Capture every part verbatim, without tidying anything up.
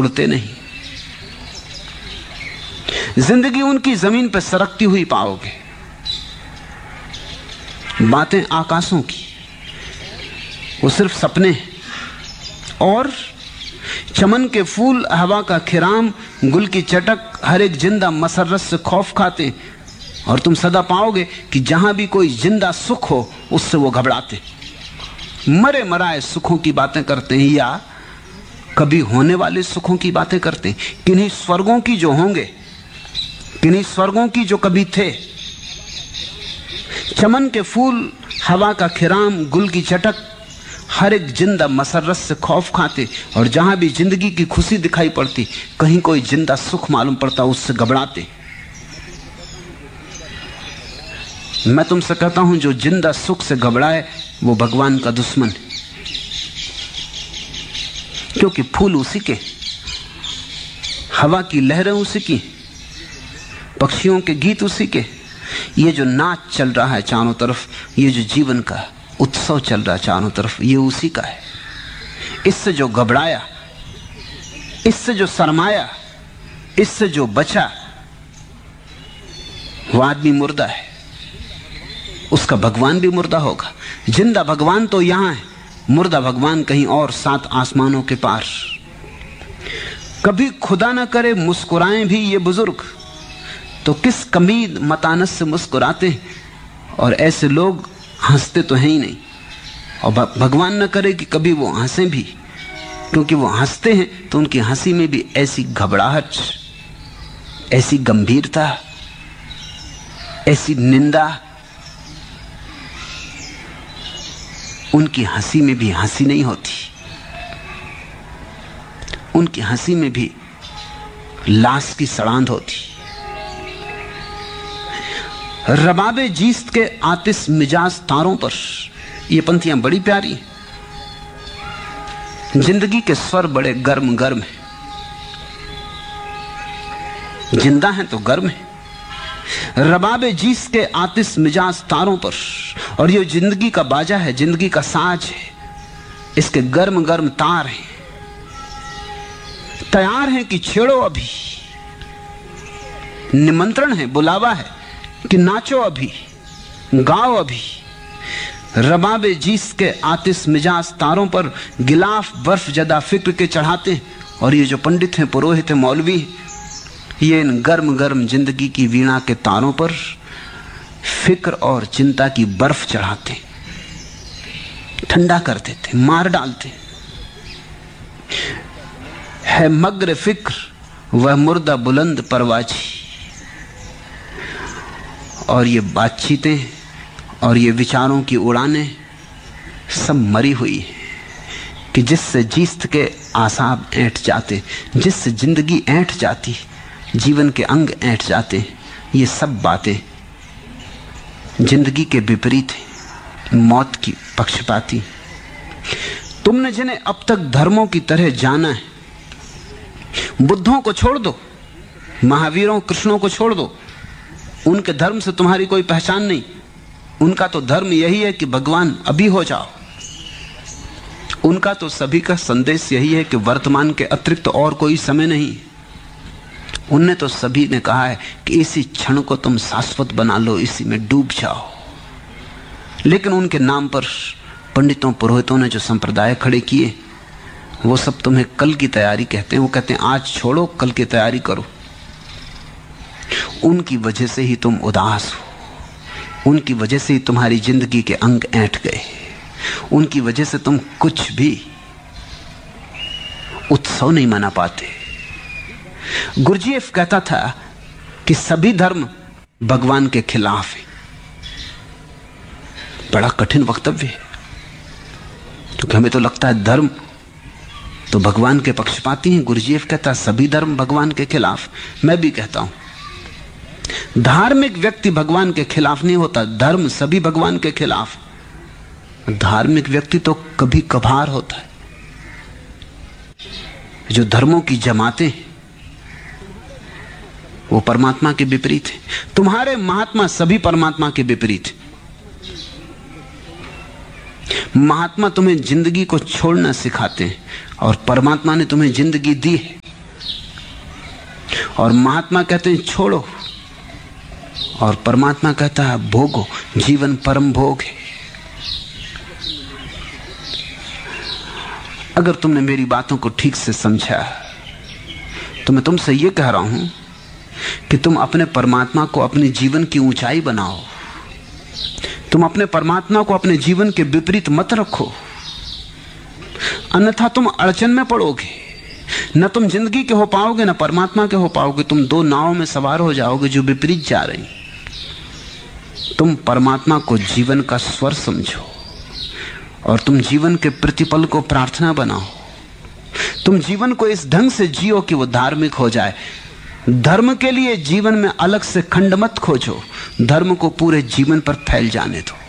उड़ते नहीं। जिंदगी उनकी जमीन पर सरकती हुई पाओगे। बातें आकाशों की, वो सिर्फ सपने हैं। और चमन के फूल, हवा का खिराम, गुल की चटक, हर एक जिंदा मसरत से खौफ खाते। और तुम सदा पाओगे कि जहां भी कोई जिंदा सुख हो उससे वो घबराते, मरे मराए सुखों की बातें करते हैं या कभी होने वाले सुखों की बातें करते हैं। किन्हीं स्वर्गों की जो होंगे, किन्हीं स्वर्गों की जो कभी थे। चमन के फूल, हवा का खिराम, गुल की चटक, हर एक जिंदा मसरत से खौफ खाते। और जहां भी जिंदगी की खुशी दिखाई पड़ती, कहीं कोई जिंदा सुख मालूम पड़ता, उससे घबराते। मैं तुमसे कहता हूं, जो जिंदा सुख से घबराए वो भगवान का दुश्मन है। क्योंकि फूल उसी के, हवा की लहरें उसी की, पक्षियों के गीत उसी के। ये जो नाच चल रहा है चारों तरफ, ये जो जीवन का उत्सव चल रहा है चारों तरफ, ये उसी का है। इससे जो घबराया, इससे जो शर्माया, इससे जो बचा, वो आदमी मुर्दा है। उसका भगवान भी मुर्दा होगा। जिंदा भगवान तो यहां है, मुर्दा भगवान कहीं और, सात आसमानों के पार। कभी खुदा ना करे मुस्कुराएं भी ये बुजुर्ग, तो किस कमीद मतानत से मुस्कुराते हैं। और ऐसे लोग हंसते तो हैं ही नहीं। और भगवान न करे कि कभी वो हंसे भी, क्योंकि वो हंसते हैं तो उनकी हंसी में भी ऐसी घबराहट, ऐसी गंभीरता, ऐसी निंदा। उनकी हंसी में भी हंसी नहीं होती, उनकी हंसी में भी लाश की सड़ांध होती। रबाबे जीस्त के आतिश मिजाज तारों पर, ये पंक्तियां बड़ी प्यारी। जिंदगी के स्वर बड़े गर्म गर्म हैं, जिंदा हैं तो गर्म है। रबाबे जीस्त के आतिश मिजाज तारों पर, और ये जिंदगी का बाजा है, जिंदगी का साज है, इसके गर्म गर्म तार हैं, तैयार हैं कि छेड़ो अभी। निमंत्रण है, बुलावा है कि नाचो अभी, गाओ अभी। रबाबे जीस के आतिश मिजाज तारों पर गिलाफ बर्फ जदा फिक्र के चढ़ाते हैं। और ये जो पंडित हैं, पुरोहित हैं, मौलवी, ये इन गर्म गर्म जिंदगी की वीणा के तारों पर फिक्र और चिंता की बर्फ चढ़ाते, ठंडा कर देते, मार डालते। है मग्र फिक्र वह मुर्दा बुलंद परवाजी। और ये बातचीतें और ये विचारों की उड़ानें सब मरी हुई है कि जिससे जीस्त के आसाब ऐंठ जाते, जिससे जिंदगी ऐंठ जाती, जीवन के अंग ऐंठ जाते। ये सब बातें जिंदगी के विपरीत है, मौत की पक्षपाती। तुमने जिन्हें अब तक धर्मों की तरह जाना है, बुद्धों को छोड़ दो, महावीरों कृष्णों को छोड़ दो। उनके धर्म से तुम्हारी कोई पहचान नहीं। उनका तो धर्म यही है कि भगवान अभी हो जाओ। उनका तो सभी का संदेश यही है कि वर्तमान के अतिरिक्त तो और कोई समय नहीं। उनने तो सभी ने कहा है कि इसी क्षण को तुम शाश्वत बना लो, इसी में डूब जाओ। लेकिन उनके नाम पर पंडितों पुरोहितों ने जो संप्रदाय खड़े किए, वो सब तुम्हें कल की तैयारी कहते हैं। वो कहते हैं आज छोड़ो, कल की तैयारी करो। उनकी वजह से ही तुम उदास हो, उनकी वजह से ही तुम्हारी जिंदगी के अंग ऐंठ गए, उनकी वजह से तुम कुछ भी उत्सव नहीं मना पाते। गुरजीएफ कहता था कि सभी धर्म भगवान के खिलाफ है। बड़ा कठिन वक्तव्य है, क्योंकि हमें तो लगता है धर्म तो भगवान के पक्षपाती हैं। गुरजीएफ कहता है सभी धर्म भगवान के खिलाफ। मैं भी कहता हूं धार्मिक व्यक्ति भगवान के खिलाफ नहीं होता, धर्म सभी भगवान के खिलाफ। धार्मिक व्यक्ति तो कभी कभार होता है। जो धर्मों की जमातें वो परमात्मा के विपरीत है। तुम्हारे महात्मा सभी परमात्मा के विपरीत है। महात्मा तुम्हें जिंदगी को छोड़ना सिखाते हैं और परमात्मा ने तुम्हें जिंदगी दी है। और महात्मा कहते हैं छोड़ो, और परमात्मा कहता है भोगो, जीवन परम भोग है। अगर तुमने मेरी बातों को ठीक से समझा तो मैं तुमसे यह कह रहा हूं कि तुम अपने परमात्मा को अपने जीवन की ऊंचाई बनाओ। तुम अपने परमात्मा को अपने जीवन के विपरीत मत रखो, अन्यथा तुम अड़चन में पड़ोगे। न तुम जिंदगी के हो पाओगे, न परमात्मा के हो पाओगे। तुम दो नावों में सवार हो जाओगे जो विपरीत जा रही। तुम परमात्मा को जीवन का स्वर समझो और तुम जीवन के प्रतिपल को प्रार्थना बनाओ। तुम जीवन को इस ढंग से जियो कि वो धार्मिक हो जाए। धर्म के लिए जीवन में अलग से खंड मत खोजो, धर्म को पूरे जीवन पर फैल जाने दो।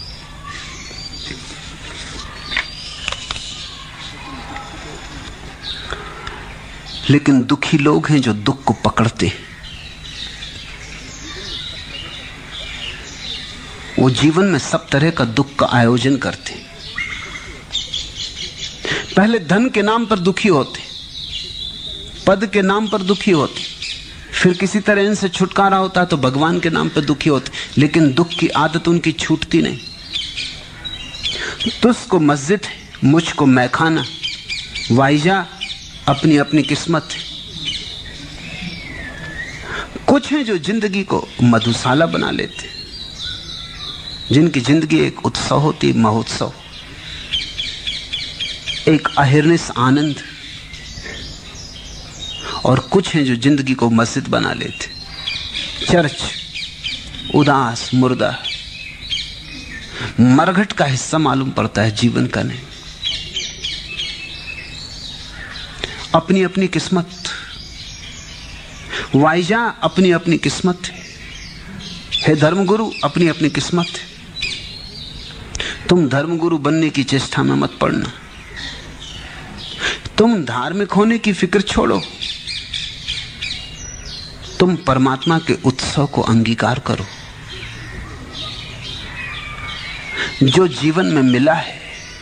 लेकिन दुखी लोग हैं जो दुख को पकड़ते हैं। वो जीवन में सब तरह का दुख का आयोजन करते हैं। पहले धन के नाम पर दुखी होते, पद के नाम पर दुखी होते, फिर किसी तरह इनसे छुटकारा होता है तो भगवान के नाम पर दुखी होते। लेकिन दुख की आदत उनकी छूटती नहीं। तुझको मस्जिद है, मुझको मैखाना, वाइजा अपनी अपनी किस्मत है। कुछ हैं जो जिंदगी को मधुशाला बना लेते, जिनकी जिंदगी एक उत्सव होती, महोत्सव, एक अहिर्निश आनंद। और कुछ हैं जो जिंदगी को मस्जिद बना लेते, चर्च, उदास, मुर्दा, मरघट का हिस्सा मालूम पड़ता है, जीवन का नहीं। अपनी अपनी किस्मत, वाइजा अपनी अपनी किस्मत है। धर्मगुरु अपनी अपनी किस्मत है। तुम धर्मगुरु बनने की चेष्टा में मत पड़ना। तुम धार्मिक होने की फिक्र छोड़ो। तुम परमात्मा के उत्सव को अंगीकार करो। जो जीवन में मिला है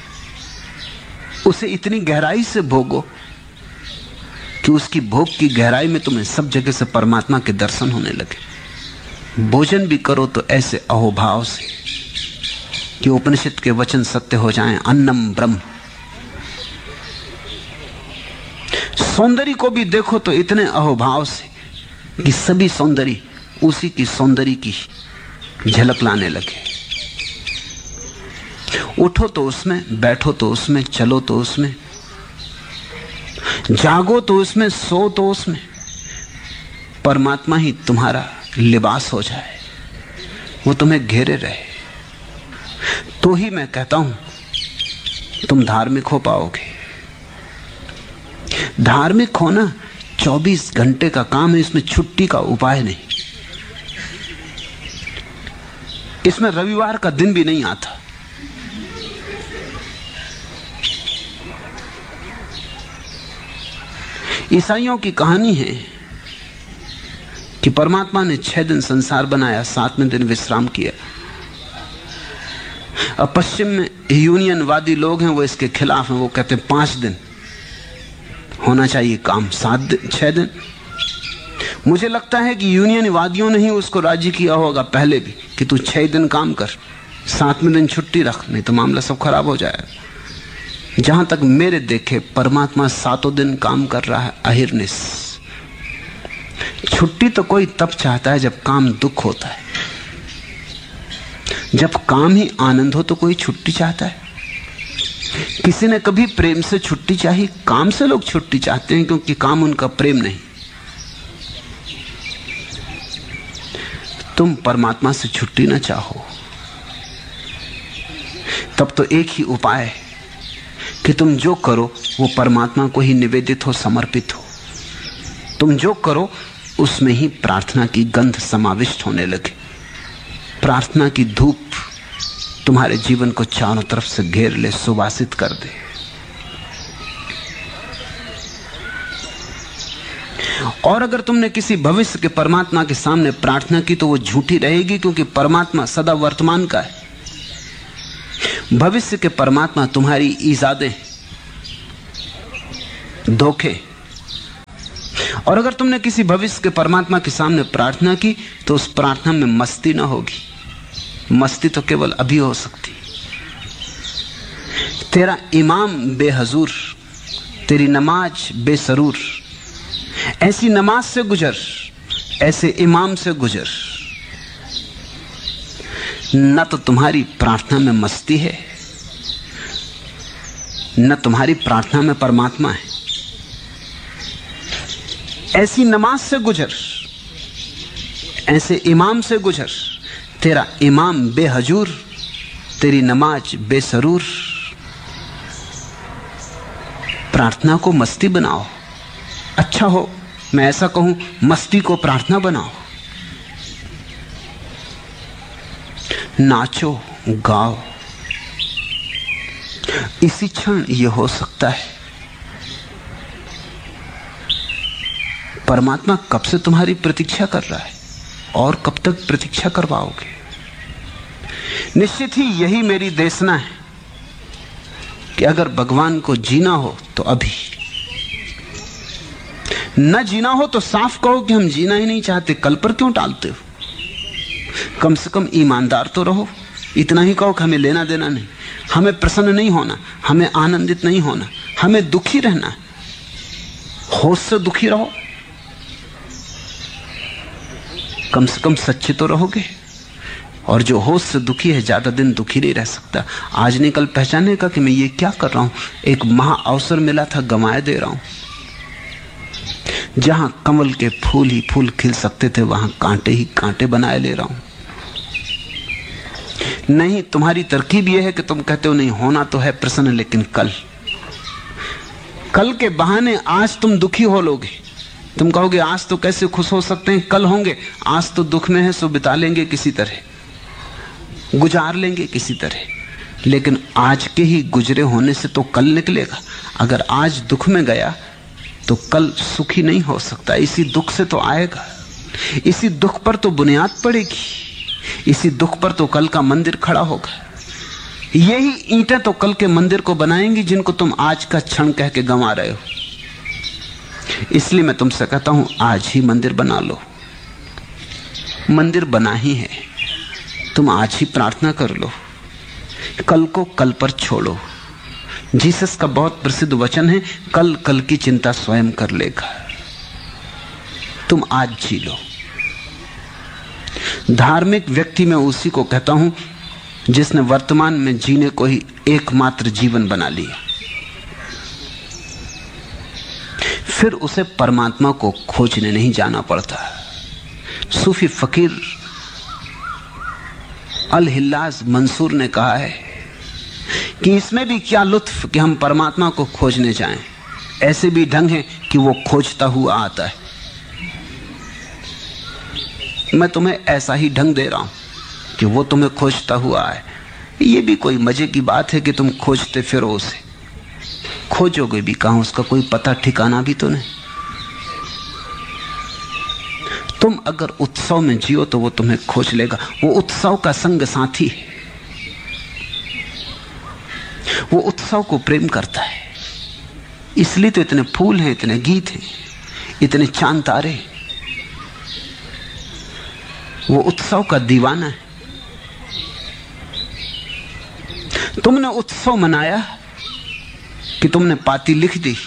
उसे इतनी गहराई से भोगो कि उसकी भोग की गहराई में तुम्हें सब जगह से परमात्मा के दर्शन होने लगे। भोजन भी करो तो ऐसे अहोभाव से कि उपनिषद के वचन सत्य हो जाएं, अन्नम ब्रह्म। सौंदर्य को भी देखो तो इतने अहोभाव से कि सभी सौंदर्य उसी की सौंदर्य की झलक लाने लगे। उठो तो उसमें, बैठो तो उसमें, चलो तो उसमें, जागो तो उसमें, सो तो उसमें। परमात्मा ही तुम्हारा लिबास हो जाए, वो तुम्हें घेरे रहे, तो ही मैं कहता हूं तुम धार्मिक हो पाओगे। धार्मिक होना चौबीस घंटे का काम है, इसमें छुट्टी का उपाय नहीं। इसमें रविवार का दिन भी नहीं आता। ईसाइयों की कहानी है कि परमात्मा ने छह दिन संसार बनाया, सातवें दिन विश्राम किया। अब पश्चिम में यूनियनवादी लोग हैं, वो इसके खिलाफ हैं। वो कहते हैं पांच दिन होना चाहिए काम, सात दिन, छह दिन। मुझे लगता है कि यूनियनवादियों ने ही उसको राजी किया होगा पहले भी कि तू छह दिन काम कर, सातवें दिन छुट्टी रख, नहीं तो मामला सब खराब हो जाएगा। जहां तक मेरे देखे परमात्मा सातों दिन काम कर रहा है अहिर्निश। छुट्टी तो कोई तब चाहता है जब काम दुख होता है। जब काम ही आनंद हो तो कोई छुट्टी चाहता है? किसी ने कभी प्रेम से छुट्टी चाही? काम से लोग छुट्टी चाहते हैं क्योंकि काम उनका प्रेम नहीं। तुम परमात्मा से छुट्टी ना चाहो तब तो एक ही उपाय है कि तुम जो करो वो परमात्मा को ही निवेदित हो, समर्पित हो। तुम जो करो उसमें ही प्रार्थना की गंध समाविष्ट होने लगे। प्रार्थना की धूप तुम्हारे जीवन को चारों तरफ से घेर ले, सुवासित कर दे। और अगर तुमने किसी भविष्य के परमात्मा के सामने प्रार्थना की तो वो झूठी रहेगी, क्योंकि परमात्मा सदा वर्तमान का है। भविष्य के परमात्मा तुम्हारी ईजादें, धोखे, और अगर तुमने किसी भविष्य के परमात्मा के सामने प्रार्थना की तो उस प्रार्थना में मस्ती ना होगी। मस्ती तो केवल अभी हो सकती। तेरा इमाम बेहजूर, तेरी नमाज बेसरूर। ऐसी नमाज से गुजर, ऐसे इमाम से गुजर। न तो तुम्हारी प्रार्थना में मस्ती है, न तुम्हारी प्रार्थना में परमात्मा है। ऐसी नमाज से गुजर, ऐसे इमाम से गुजर। तेरा इमाम बेहजूर, तेरी नमाज बेसरूर। प्रार्थना को मस्ती बनाओ। अच्छा हो मैं ऐसा कहूं, मस्ती को प्रार्थना बनाओ। नाचो, गाओ। इसी क्षण यह हो सकता है। परमात्मा कब से तुम्हारी प्रतीक्षा कर रहा है और कब तक प्रतीक्षा करवाओगे? निश्चित ही यही मेरी देशना है कि अगर भगवान को जीना हो तो अभी, न जीना हो तो साफ कहो कि हम जीना ही नहीं चाहते। कल पर क्यों टालते हो? कम से कम ईमानदार तो रहो। इतना ही कहो कि हमें लेना देना नहीं, हमें प्रसन्न नहीं होना, हमें आनंदित नहीं होना, हमें दुखी रहना। होश से दुखी रहो। कम से कम सच्चे तो रहोगे। और जो होश से दुखी है ज्यादा दिन दुखी नहीं रह सकता। आज नहीं कल पहचाने का कि मैं ये क्या कर रहा हूं। एक महा अवसर मिला था, गंवाए दे रहा हूं। जहां कमल के फूल ही फूल खिल सकते थे वहां कांटे ही कांटे बनाए ले रहा हूं। नहीं, तुम्हारी तरकीब यह है कि तुम कहते हो नहीं होना तो है प्रसन्न, लेकिन कल कल के बहाने आज तुम दुखी हो लोगे। तुम कहोगे आज तो कैसे खुश हो सकते हैं, कल होंगे। आज तो दुख में है सो बिता लेंगे, किसी तरह गुजार लेंगे किसी तरह। लेकिन आज के ही गुजरे होने से तो कल निकलेगा। अगर आज दुख में गया तो कल सुखी नहीं हो सकता। इसी दुख से तो आएगा, इसी दुख पर तो बुनियाद पड़ेगी, इसी दुख पर तो कल का मंदिर खड़ा होगा। यही ईंटें तो कल के मंदिर को बनाएंगी जिनको तुम आज का क्षण कह के गंवा रहे हो। इसलिए मैं तुमसे कहता हूं आज ही मंदिर बना लो। मंदिर बना ही है, तुम आज ही प्रार्थना कर लो। कल को कल पर छोड़ो। जीसस का बहुत प्रसिद्ध वचन है, कल कल की चिंता स्वयं कर लेगा। तुम आज जी लो। धार्मिक व्यक्ति में उसी को कहता हूं जिसने वर्तमान में जीने को ही एकमात्र जीवन बना लिया। फिर उसे परमात्मा को खोजने नहीं जाना पड़ता। सूफी फकीर अल हिल्लाज मंसूर ने कहा है कि इसमें भी क्या लुत्फ कि हम परमात्मा को खोजने जाएं। ऐसे भी ढंग है कि वो खोजता हुआ आता है। मैं तुम्हें ऐसा ही ढंग दे रहा हूं कि वो तुम्हें खोजता हुआ आए। ये भी कोई मजे की बात है कि तुम खोजते फिरो उसे। खोजोगे भी कहां, उसका कोई पता ठिकाना भी तो नहीं। तुम अगर उत्सव में जियो तो वो तुम्हें खोज लेगा। वो उत्सव का संग साथी है। वो उत्सव को प्रेम करता है। इसलिए तो इतने फूल हैं, इतने गीत हैं, इतने चांद तारे। वो उत्सव का दीवाना है। तुमने उत्सव मनाया कि तुमने पाती लिख दी।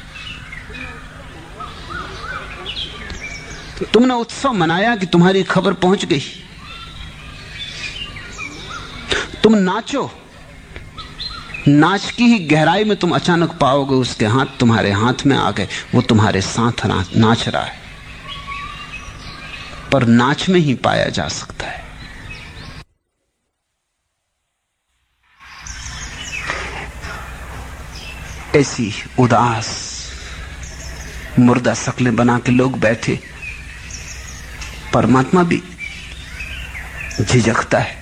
तुमने उत्सव मनाया कि तुम्हारी खबर पहुंच गई। तुम नाचो। नाच की ही गहराई में तुम अचानक पाओगे उसके हाथ तुम्हारे हाथ में आ गए। वो तुम्हारे साथ नाच रहा है। पर नाच में ही पाया जा सकता है। ऐसी उदास मुर्दा शक्लें बना के लोग बैठे। परमात्मा भी झिझकता है।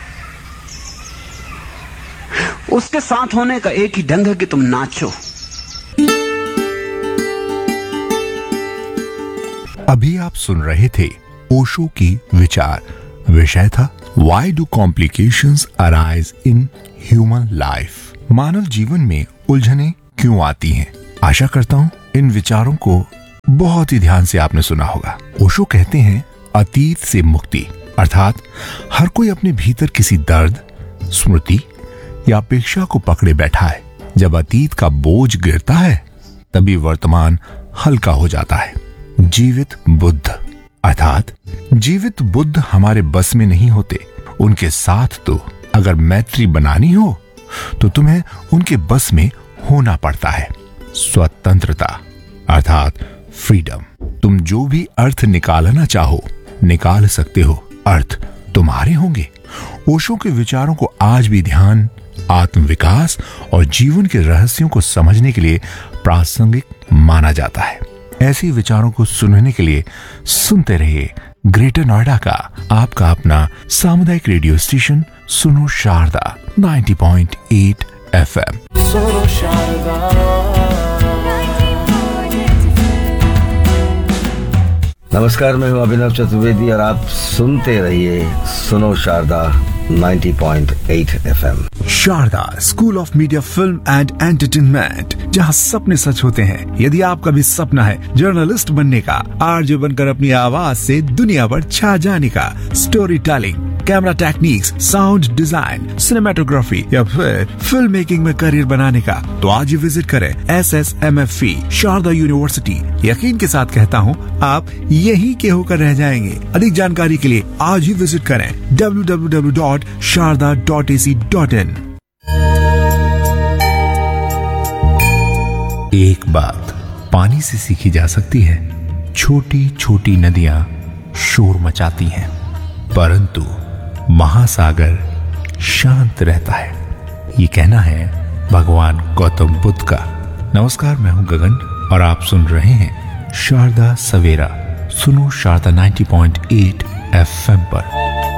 उसके साथ होने का एक ही ढंग है कि तुम नाचो। अभी आप सुन रहे थे ओशो की विचार। विषय था why do complications arise in human life. मानव जीवन में उलझने क्यों आती हैं? आशा करता हूं इन विचारों को बहुत ही ध्यान से आपने सुना होगा। ओशो कहते हैं अतीत से मुक्ति, अर्थात हर कोई अपने भीतर किसी दर्द, स्मृति या अपेक्षा को पकड़े बैठा है। जब अतीत का बोझ गिरता है तभी वर्तमान हल्का हो जाता है। जीवित बुद्ध, अर्थात जीवित बुद्ध हमारे बस में नहीं होते। उनके साथ तो अगर मैत्री बनानी हो तो तुम्हें उनके बस में होना पड़ता है। स्वतंत्रता, अर्थात फ्रीडम। तुम जो भी अर्थ निकालना चाहो निकाल सकते हो, अर्थ तुम्हारे होंगे। ओशो के विचारों को आज भी ध्यान, आत्मविकास और जीवन के रहस्यों को समझने के लिए प्रासंगिक माना जाता है। ऐसे विचारों को सुनने के लिए सुनते रहिए ग्रेटर नोएडा का आपका अपना सामुदायिक रेडियो स्टेशन सुनो शारदा नब्बे पॉइंट आठ एफएम। सुनो शारदा। नमस्कार, मैं हूं अभिनव चतुर्वेदी और आप सुनते रहिए सुनो शारदा नब्बे पॉइंट आठ FM. Sharda school of media, film and entertainment, जहां सपने सच होते हैं। यदि आपका भी सपना है जर्नलिस्ट बनने का, आरजे बनकर अपनी आवाज से दुनिया पर छा जाने का, story telling, camera techniques, sound design, cinematography या फिर फिल्म मेकिंग में करियर बनाने का, तो आज ही विजिट करें S S M F E Sharda university. यकीन के साथ कहता हूँ, आप यहीं के होकर रह जाएंगे। अधिक जानकारी के लिए आज ही विजिट करें W W W dot Sharda dot A C dot in. एक बात पानी से सीखी जा सकती है, छोटी छोटी नदियां शोर मचाती हैं, परंतु महासागर शांत रहता है। ये कहना है भगवान गौतम बुद्ध का। नमस्कार, मैं हूं गगन और आप सुन रहे हैं शारदा सवेरा सुनो शारदा नब्बे पॉइंट आठ एफएम पर।